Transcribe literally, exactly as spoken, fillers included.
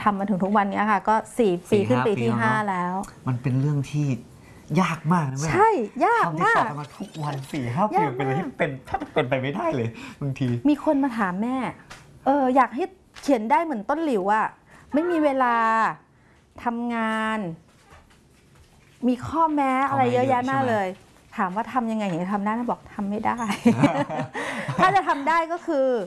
ำมาถึงทุกวันนี้ค่ะก็สี่ปีขึ้นปีที่ห้าแล้วมันเป็นเรื่องที่ยากมากนะแม่ใช่ยากมากทำติดต่อกันมาทุกวันสี่ห้าปีเป็นอะไรที่เป็นถ้าเป็นไปไม่ได้เลยบางทีมีคนมาถามแม่เอออยากให้เขียนได้เหมือนต้นหลิวอะไม่มีเวลาทำงานมีข้อแม้อะไรเยอะแยะมากเลยถามว่าทำยังไงถึงจะทำได้นะบอกทำไม่ได้ ถ้าจะทำได้ก็คือ